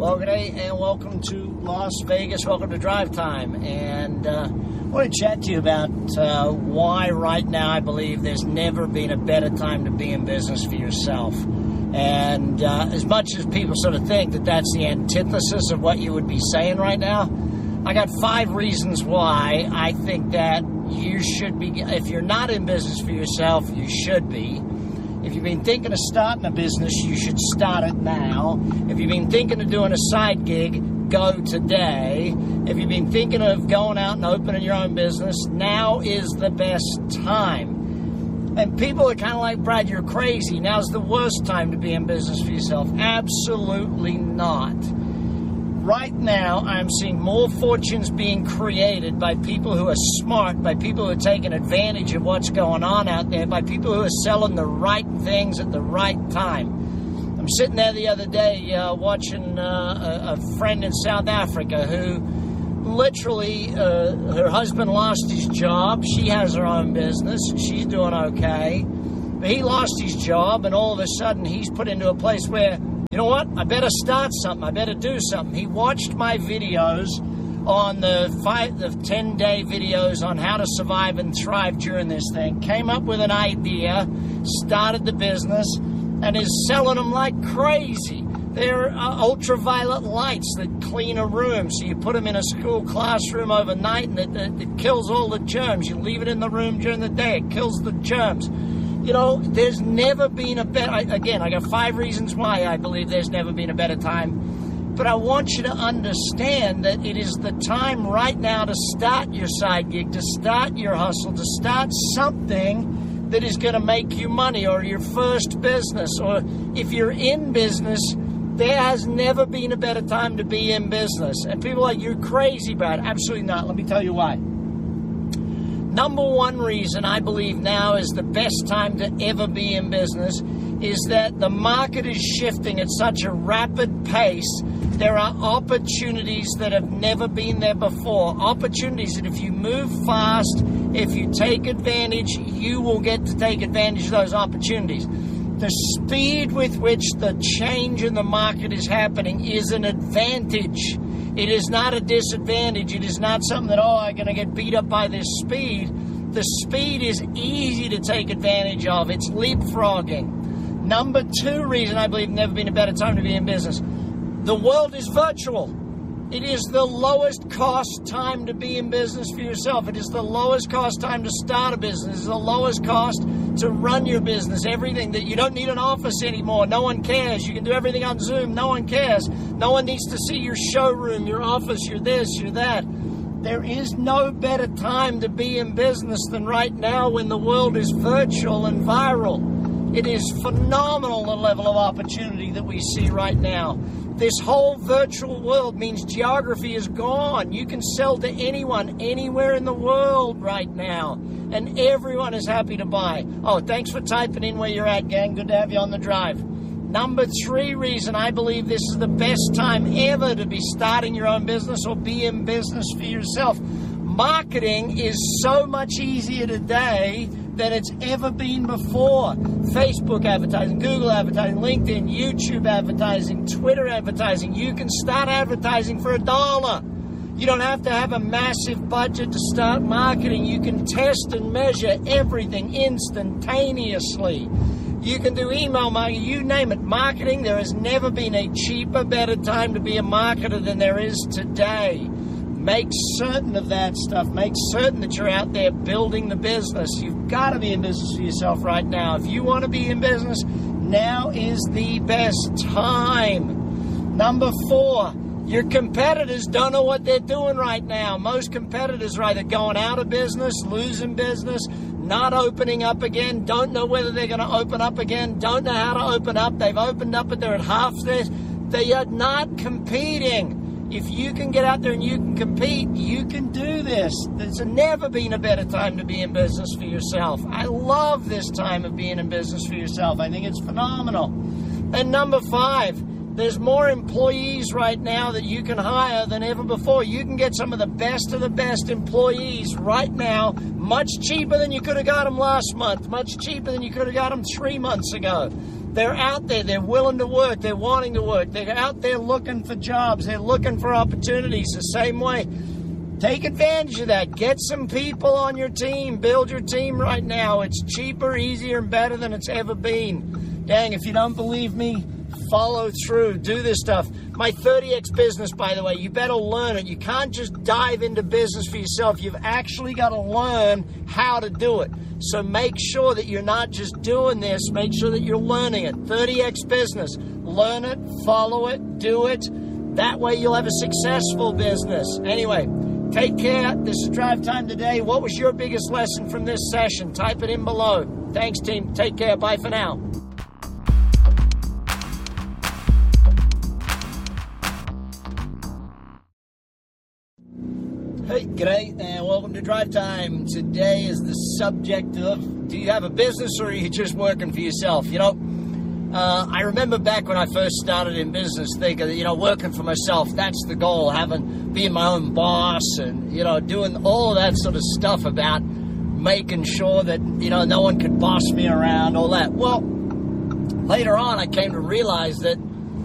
Well, good day and welcome to Las Vegas. Welcome to Drive Time. And I want to chat to you about why right now I believe there's never been a better time to be in business for yourself. And as much as people sort of think that that's the antithesis of what you would be saying right now, I got 5 reasons why I think that you should be. If you're not in business for yourself, you should be. If you've been thinking of starting a business, you should start it now. If you've been thinking of doing a side gig, go today. If you've been thinking of going out and opening your own business, now is the best time. And people are kind of like, Brad, you're crazy. Now's the worst time to be in business for yourself. Absolutely not. Right now, I'm seeing more fortunes being created by people who are smart, by people who are taking advantage of what's going on out there, by people who are selling the right things at the right time. I'm sitting there the other day watching a friend in South Africa who literally, her husband lost his job. She has her own business, and she's doing okay. But he lost his job, and all of a sudden, he's put into a place where, you know what? I better start something. I better do something. He watched my videos on the 10-day videos on how to survive and thrive during this thing, came up with an idea, started the business, and is selling them like crazy. They're ultraviolet lights that clean a room. So you put them in a school classroom overnight, and it kills all the germs. You leave it in the room during the day. It kills the germs. You know, there's never been a better... Again, I got 5 reasons why I believe there's never been a better time. But I want you to understand that it is the time right now to start your side gig, to start your hustle, to start something that is going to make you money, or your first business. Or if you're in business, there has never been a better time to be in business. And people are like, you're crazy, Brad. Absolutely not. Let me tell you why. Number 1 reason I believe now is the best time to ever be in business is that the market is shifting at such a rapid pace. There are opportunities that have never been there before. Opportunities that if you move fast, if you take advantage, you will get to take advantage of those opportunities. The speed with which the change in the market is happening is an advantage. It is not a disadvantage. It is not something that, I'm going to get beat up by this speed. The speed is easy to take advantage of. It's leapfrogging. Number 2 reason I believe never been a better time to be in business. The world is virtual. It is the lowest cost time to be in business for yourself. It is the lowest cost time to start a business. It's the lowest cost to run your business. Everything that you don't need an office anymore. No one cares. You can do everything on Zoom. No one cares. No one needs to see your showroom, your office, your this, your that. There is no better time to be in business than right now when the world is virtual and viral. It is phenomenal, the level of opportunity that we see right now. This whole virtual world means geography is gone. You can sell to anyone, anywhere in the world right now. And everyone is happy to buy. Oh, thanks for typing in where you're at, gang. Good to have you on the drive. Number 3 reason I believe this is the best time ever to be starting your own business or be in business for yourself. Marketing is so much easier today than it's ever been before. Facebook advertising, Google advertising, LinkedIn, YouTube advertising, Twitter advertising. You can start advertising for $1. You don't have to have a massive budget to start marketing. You can test and measure everything instantaneously. You can do email marketing, you name it. Marketing, there has never been a cheaper, better time to be a marketer than there is today. Make certain of that stuff. Make certain that you're out there building the business. You've got to be in business for yourself right now. If you want to be in business, now is the best time. Number 4, your competitors don't know what they're doing right now. Most competitors are either going out of business, losing business, not opening up again, don't know whether they're going to open up again, don't know how to open up. They've opened up, but they're at half this. They are not competing. If you can get out there and you can compete, you can do this. There's never been a better time to be in business for yourself. I love this time of being in business for yourself. I think it's phenomenal. And number 5, there's more employees right now that you can hire than ever before. You can get some of the best employees right now, much cheaper than you could have got them last month, much cheaper than you could have got them 3 months ago. They're out there. They're willing to work. They're wanting to work. They're out there looking for jobs. They're looking for opportunities the same way. Take advantage of that. Get some people on your team. Build your team right now. It's cheaper, easier, and better than it's ever been. Dang, if you don't believe me, follow through. Do this stuff. My 30X business, by the way, you better learn it. You can't just dive into business for yourself. You've actually got to learn how to do it. So make sure that you're not just doing this. Make sure that you're learning it. 30X business. Learn it, follow it, do it. That way you'll have a successful business. Anyway, take care. This is Drive Time Today. What was your biggest lesson from this session? Type it in below. Thanks, team. Take care. Bye for now. Hey, g'day, and welcome to Drive Time. Today is the subject of, do you have a business or are you just working for yourself? You know, I remember back when I first started in business thinking, you know, working for myself, that's the goal, being my own boss and, you know, doing all of that sort of stuff about making sure that, you know, no one could boss me around, all that. Well, later on I came to realize that